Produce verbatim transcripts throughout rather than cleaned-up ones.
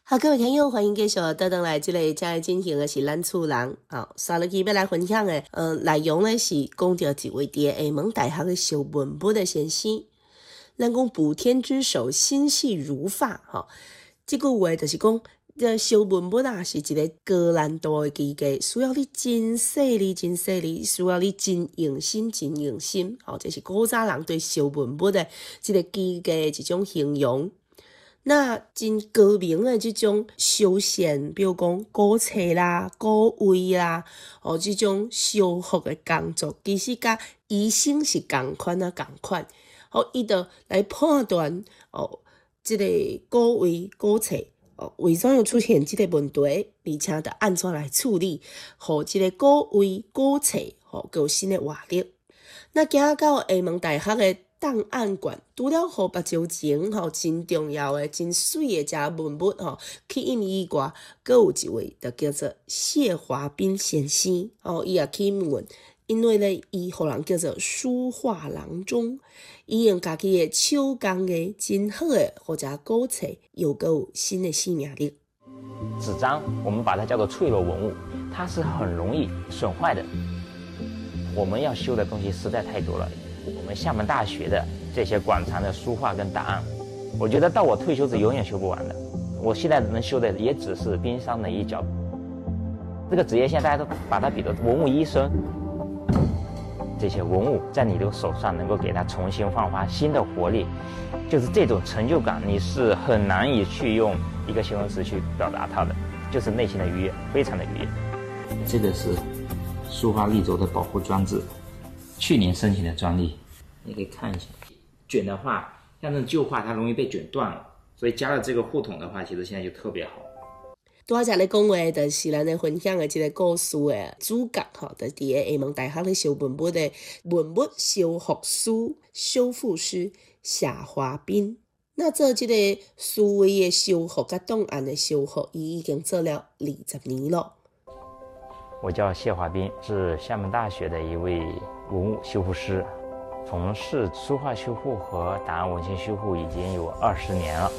好，各位听友，欢迎继续倒转来这个正在进行的是咱厝人啊。刷落去要来分享的，呃，内容呢是讲到一位伫厦门大学的小文笔的先生。咱讲补天之手，心细如发，吼、哦，这句话就是讲，这小文笔啊是一个高难度的技艺，需要你真细腻、真细腻，需要你真用心、真用心。吼、哦，这是古早人对小文笔的这个技艺的一种形容。那真高明的这种修宪，比如讲古册啦、古位啦，哦，这种修复的工作，其实甲医生是同款啊，同款。哦，伊就来判断哦，这个古位、古册哦，为怎样出现这个问题，而且着按怎来处理，互这个古位、古册哦，有新的活力。那今仔到厦门大学的档案馆，除了互目睭前吼真重要的、真水的这文物吼去印以外，阁有一位就叫做谢华斌先生哦，伊也去问，因为咧伊互人叫做书画郎中，伊用家己的手工艺真好的，或者古册又阁有新的生命力。 纸张我们把它叫做脆弱文物，它是很容易损坏的。我们要修的东西实在太多了。我们厦门大学的这些馆藏的书画跟档案，我觉得到我退休是永远修不完的。我现在能修的也只是冰山的一角。这个职业现在大家都把它比作文物医生，这些文物在你的手上能够给它重新焕发新的活力，就是这种成就感，你是很难以去用一个形容词去表达它的，就是内心的愉悦，非常的愉悦。 这个是书画立轴的保护装置，去年申请的专利，你可以看一下。卷的话，像这种旧画它容易被卷断了，所以加了这个护筒的话，其实现在就特别好。 拄仔咧讲话，就是咱咧分享的这个故事的主角吼，就伫个厦门大学咧修文物的文物修复师、修复师谢华斌。那做这个书位的修复甲档案的修复，伊已经做了二十年了。 我叫谢华斌，是厦门大学的一位文物修复师，从事书画修复和档案文献修复已经有二十年了。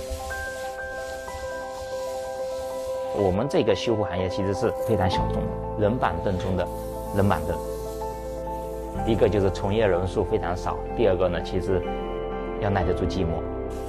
我们这个修复行业其实是非常小众的，人板凳中的人板凳。一个就是从业人数非常少，第二个呢，其实要耐得住寂寞。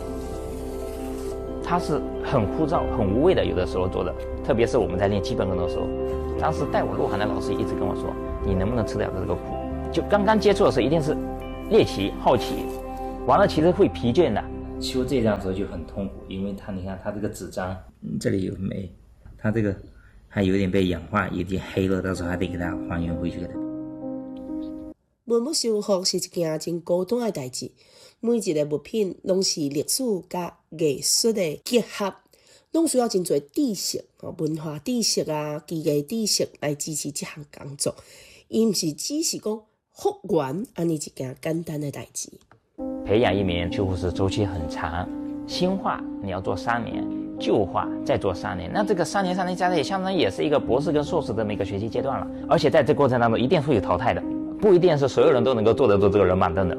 它是很枯燥、很无味的，有的时候做的，特别是我们在练基本功的时候。当时带我入行的老师一直跟我说：“你能不能吃得了这个苦？”就刚刚接触的时候，一定是猎奇、好奇，完了其实会疲倦的。 修这张时候就很痛苦，因为它你看它这个纸张，嗯，这里有霉，它这个还有点被氧化，有点黑了，到时候还得给它还原回去给它。 文物修复是一件真高端的代志，每一个物品拢是历史甲艺术的结合。拢需要真侪知识、文化知识啊、技艺知识来支持这项工作，伊毋是只是讲复原安尼一件简单的代志。 培养一名修复师周期很长，新画你要做三年，旧画再做三年，那这个三年三年加起来，相当于也是一个博士跟硕士这么一个学习阶段了。而且在这过程当中，一定会有淘汰的，不一定是所有人都能够坐得住这个人板凳的。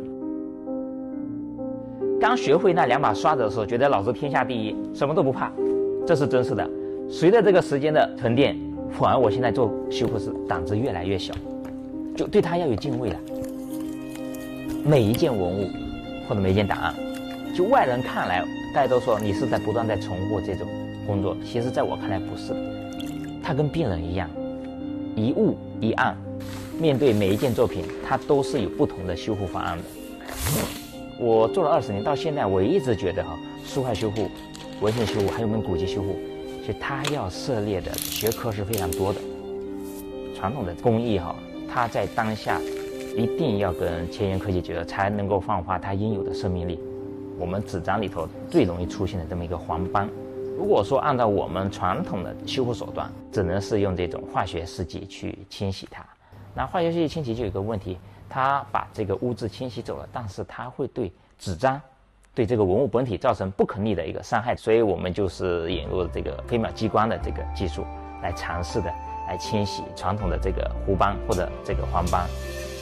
刚学会那两把刷子的时候，觉得老子天下第一，什么都不怕。这是真实的。随着这个时间的沉淀，反而我现在做修复师胆子越来越小，就对他要有敬畏了。每一件文物或者每一件档案，就外人看来，大家都说你是在不断在重复这种工作，其实在我看来不是的。他跟病人一样，一物一案，面对每一件作品，他都是有不同的修复方案的。我做了二十年，到现在我一直觉得哈，书画修复、文献修复还有我们古籍修复，其实它要涉猎的学科是非常多的。传统的工艺哈，它在当下一定要跟前沿科技结合，才能够焕发它应有的生命力。我们纸张里头最容易出现的这么一个黄斑，如果说按照我们传统的修复手段，只能是用这种化学试剂去清洗它。那化学试剂清洗就有一个问题，它把这个污渍清洗走了，但是它会对纸张、对这个文物本体造成不可逆的一个伤害。所以我们就是引入了这个飞秒激光的这个技术，来尝试的来清洗传统的这个糊斑或者这个黄斑。